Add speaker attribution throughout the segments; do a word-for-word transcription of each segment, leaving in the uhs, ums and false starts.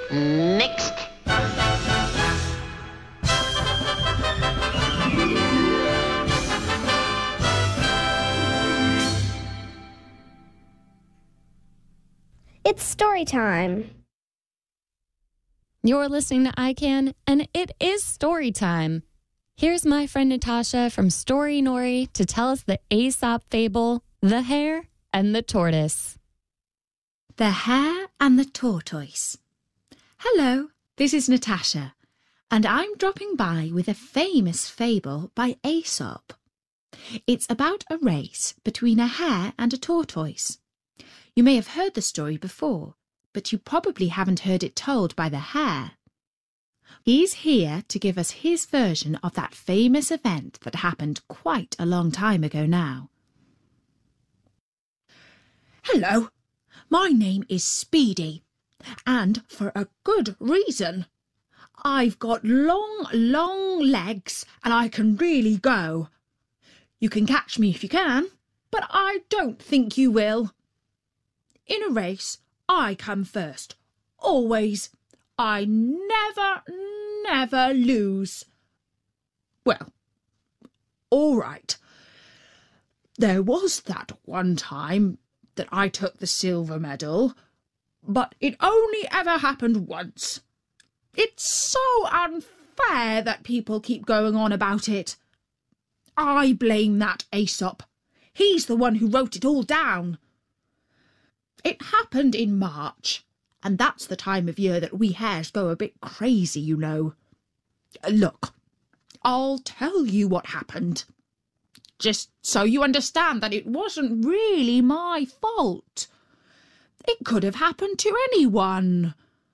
Speaker 1: Next.
Speaker 2: It's story time.
Speaker 3: You're listening to I Can, and it is story time. Here's my friend Natasha from Story Nori to tell us the Aesop fable, The Hare and the Tortoise.
Speaker 4: The Hare and the Tortoise. Hello, this is Natasha, and I'm dropping by with a famous fable by Aesop. It's about a race between a hare and a tortoise. You may have heard the story before, but you probably haven't heard it told by the hare. He's here to give us his version of that famous event that happened quite a long time ago now.
Speaker 5: Hello, my name is Speedy, and for a good reason. I've got long, long legs and I can really go. You can catch me if you can, but I don't think you will. In a race, I come first, always. I never, never lose. Well, all right. There was that one time that I took the silver medal, but it only ever happened once. It's so unfair that people keep going on about it. I blame that Aesop. He's the one who wrote it all down. It happened in March, and that's the time of year that we hares go a bit crazy, you know. Look, I'll tell you what happened, just so you understand that it wasn't really my fault. It could have happened to anyone.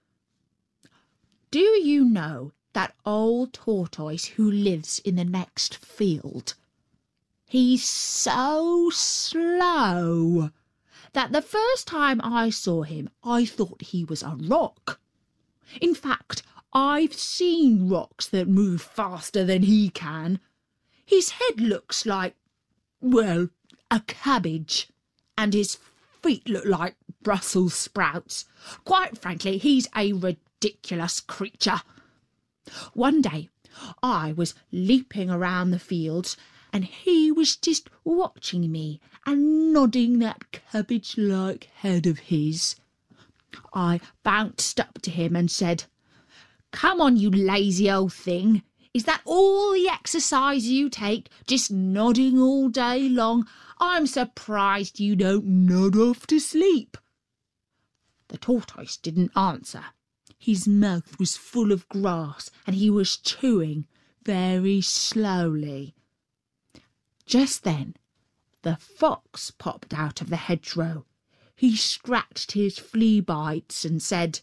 Speaker 5: Do you know that old tortoise who lives in the next field? He's so slow that the first time I saw him, I thought he was a rock. In fact, I've seen rocks that move faster than he can. His head looks like, well, a cabbage, and his feet look like Brussels sprouts. Quite frankly, he's a ridiculous creature. One day, I was leaping around the fields, and he was just watching me and nodding that cabbage-like head of his. I bounced up to him and said, "Come on, you lazy old thing. Is that all the exercise you take, just nodding all day long? I'm surprised you don't nod off to sleep." The tortoise didn't answer. His mouth was full of grass and he was chewing very slowly. Just then, the fox popped out of the hedgerow. He scratched his flea bites and said,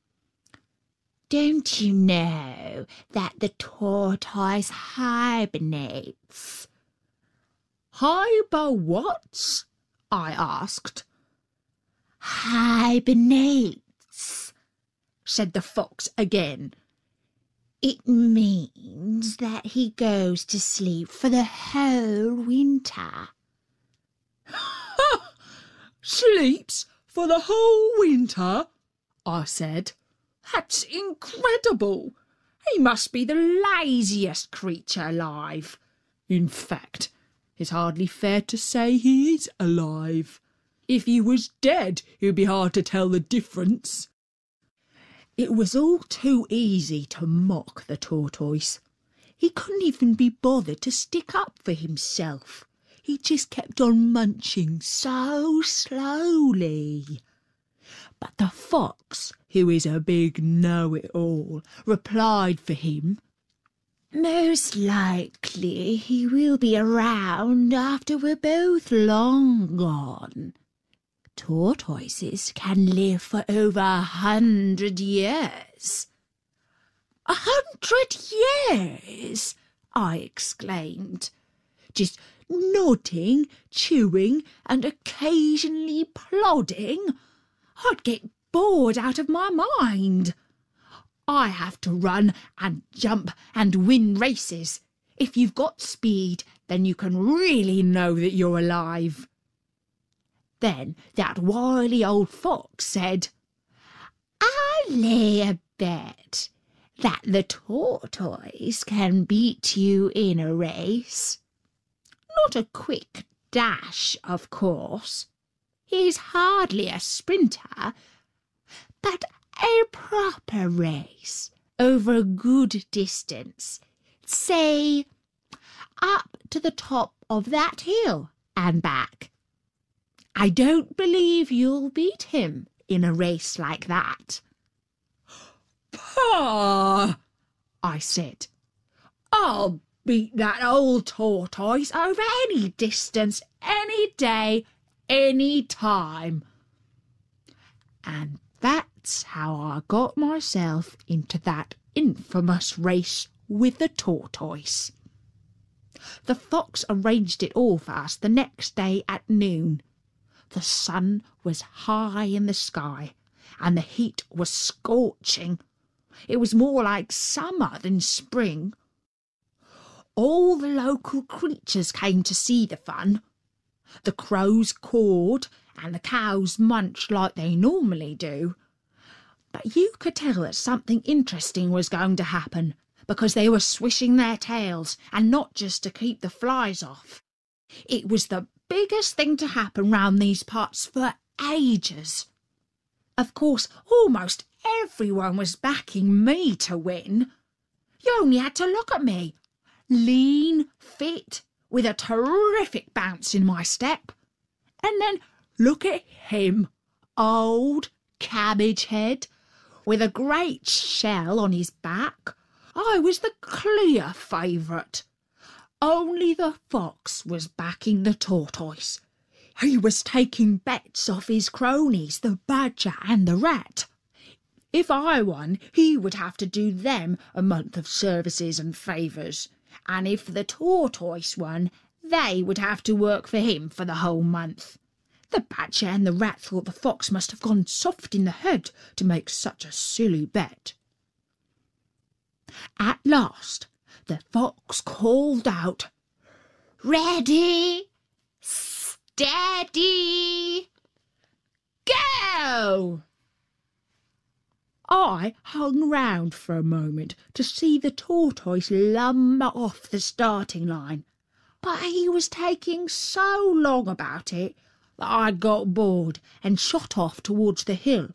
Speaker 5: "Don't you know that the tortoise hibernates?" "Hiber what?" I asked. "Hibernates," said the fox again. "It means that he goes to sleep for the whole winter." "Sleeps for the whole winter?" I said. "That's incredible. He must be the laziest creature alive. In fact, it's hardly fair to say he is alive. If he was dead, it would be hard to tell the difference." It was all too easy to mock the tortoise. He couldn't even be bothered to stick up for himself. He just kept on munching so slowly. But the fox, who is a big know-it-all, replied for him, "Most likely he will be around after we're both long gone. Tortoises can live for over a hundred years." "A hundred years!" I exclaimed, just nodding, chewing, and occasionally plodding. I'd get bored out of my mind. I have to run and jump and win races. If you've got speed, then you can really know that you're alive. Then that wily old fox said, "I
Speaker 4: lay a bet that the tortoise can beat you in a race. Not a quick dash, of course. He's hardly a sprinter, but a proper race over a good distance. Say, up to the top of that hill and back. I don't believe you'll beat him in a race like that.
Speaker 5: Pah! I said. I'll beat that old tortoise over any distance, any day, any time.
Speaker 4: And that's how I got myself into that infamous race with the tortoise. The fox arranged it all for us the next day at noon. The sun was high in the sky, and the heat was scorching. It was more like summer than spring. All the local creatures came to see the fun. The crows cawed, and the cows munched like they normally do. But you could tell that something interesting was going to happen, because they were swishing their tails, and not just to keep the flies off. It was the biggest thing to happen round these parts for ages. Of course, almost everyone was backing me to win. You only had to look at me, lean, fit, with a terrific bounce in my step. And then look at him, old Cabbage Head, with a great shell on his back. I was the clear favourite. Only the fox was backing the tortoise. He was taking bets off his cronies, the badger and the rat. If I won, he would have to do them a month of services and favours, and if the tortoise won, they would have to work for him for the whole month. The badger and the rat thought the fox must have gone soft in the head to make such a silly bet. At last, the fox called out, "Ready, steady, go!" I hung round for a moment to see the tortoise lumber off the starting line, but he was taking so long about it that I got bored and shot off towards the hill.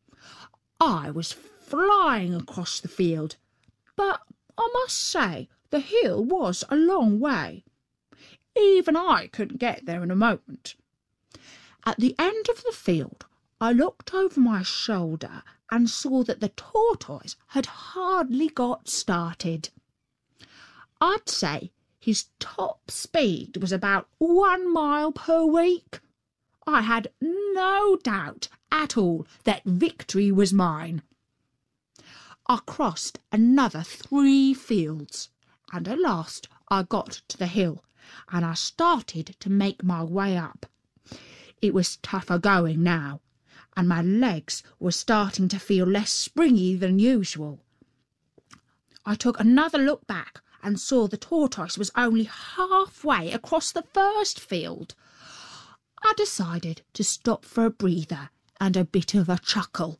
Speaker 4: I was flying across the field, but I must say the hill was a long way. Even I couldn't get there in a moment. At the end of the field, I looked over my shoulder and saw that the tortoise had hardly got started. I'd say his top speed was about one mile per week. I had no doubt at all that victory was mine. I crossed another three fields, and at last I got to the hill, and I started to make my way up. It was tougher going now, and my legs were starting to feel less springy than usual. I took another look back and saw the tortoise was only halfway across the first field. I decided to stop for a breather and a bit of a chuckle.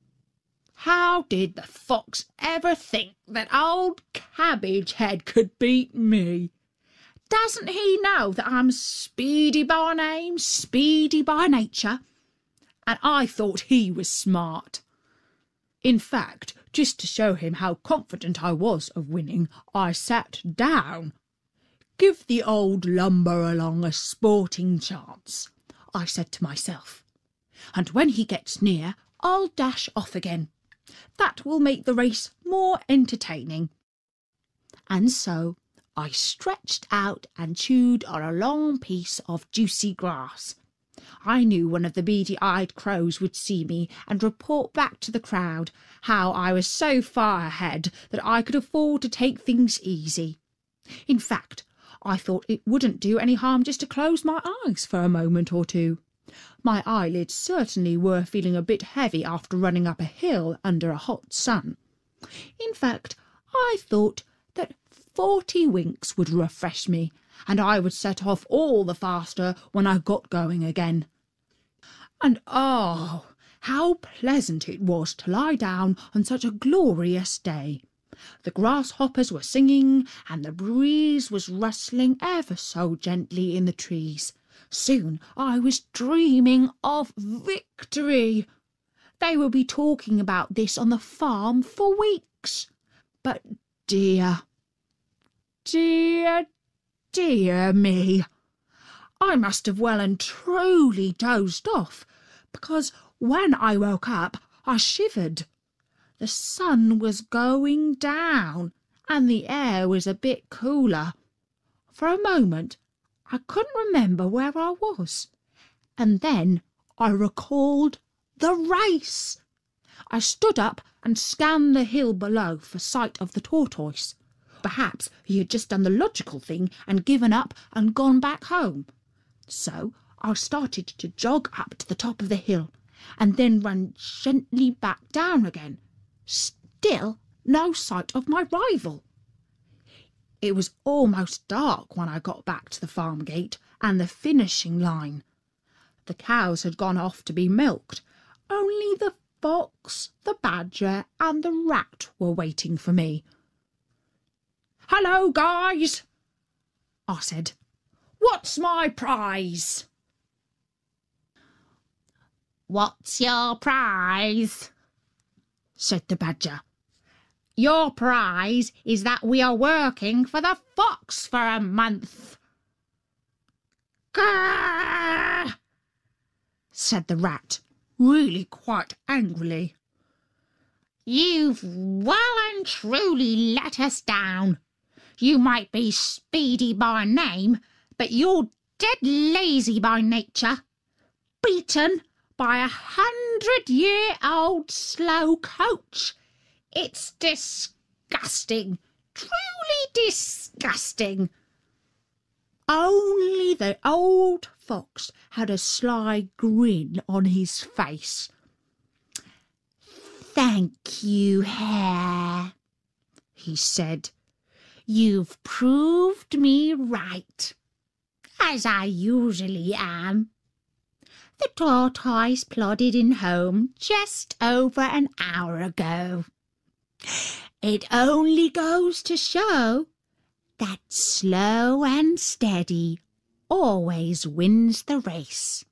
Speaker 4: How did the fox ever think that old Cabbage Head could beat me? Doesn't he know that I'm speedy by name, speedy by nature? And I thought he was smart. In fact, just to show him how confident I was of winning, I sat down. Give the old lumber along a sporting chance, I said to myself. And when he gets near, I'll dash off again. That will make the race more entertaining. And so I stretched out and chewed on a long piece of juicy grass. I knew one of the beady-eyed crows would see me and report back to the crowd how I was so far ahead that I could afford to take things easy. In fact, I thought it wouldn't do any harm just to close my eyes for a moment or two. My eyelids certainly were feeling a bit heavy after running up a hill under a hot sun. In fact, I thought that forty winks would refresh me, and I would set off all the faster when I got going again. And oh,
Speaker 5: how pleasant it was to lie down on such a glorious day. The grasshoppers were singing, and the breeze was rustling ever so gently in the trees. Soon I was dreaming of victory. They will be talking about this on the farm for weeks. But dear, dear, dear me, I must have well and truly dozed off, because when I woke up I shivered. The sun was going down, and the air was a bit cooler. For a moment I couldn't remember where I was, and then I recalled the race. I stood up and scanned the hill below for sight of the tortoise. Perhaps he had just done the logical thing and given up and gone back home. So I started to jog up to the top of the hill and then run gently back down again. Still no sight of my rival. It was almost dark when I got back to the farm gate and the finishing line. The cows had gone off to be milked. Only the fox, the badger, and the rat were waiting for me. "Hello, guys," I said. "What's my prize?"
Speaker 4: "What's your prize?"
Speaker 5: said the badger.
Speaker 4: "Your prize is that we are working for the fox for a month."
Speaker 5: "Grrr!" said the rat, really quite angrily.
Speaker 4: "You've well and truly let us down. You might be speedy by name, but you're dead lazy by nature. Beaten by a hundred-year-old slow coach. It's disgusting, truly disgusting."
Speaker 5: Only the old fox had a sly grin on his face.
Speaker 4: "Thank you, Hare," he said. "You've proved me right, as I usually am. The tortoise plodded in home just over an hour ago. It only goes to show that slow and steady always wins the race."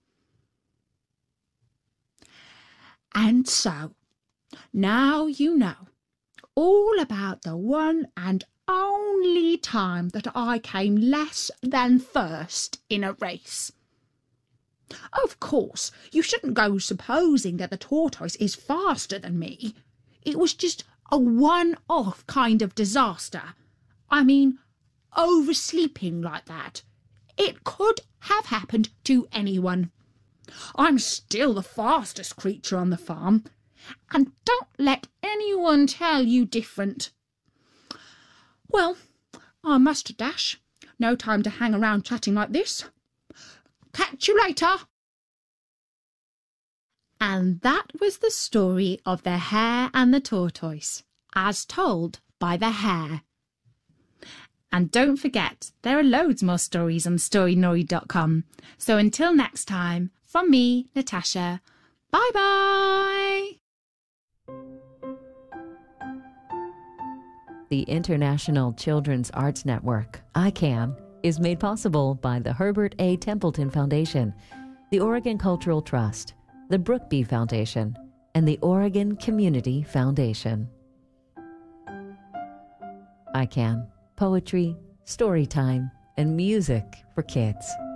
Speaker 5: And so, now you know all about the one and only time that I came less than first in a race. Of course, you shouldn't go supposing that the tortoise is faster than me. It was just a one-off kind of disaster. I mean, oversleeping like that. It could have happened to anyone. I'm still the fastest creature on the farm, and don't let anyone tell you different. Well, I must dash. No time to hang around chatting like this. Catch you later.
Speaker 4: And that was the story of the hare and the tortoise, as told by the hare. And don't forget, there are loads more stories on story nori dot com. So until next time, from me, Natasha, bye-bye!
Speaker 1: The International Children's Arts Network, I CAN, is made possible by the Herbert A. Templeton Foundation, the Oregon Cultural Trust, the Brookby Foundation, and the Oregon Community Foundation. I CAN, poetry, story time, and music for kids.